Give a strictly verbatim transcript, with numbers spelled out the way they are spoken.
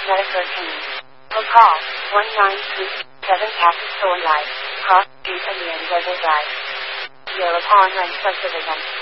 letter thirteen. Or call one nine three seven Cactus Store Live, Cross Street Indian Desert Drive. Zero Pond Ranch Subdivision.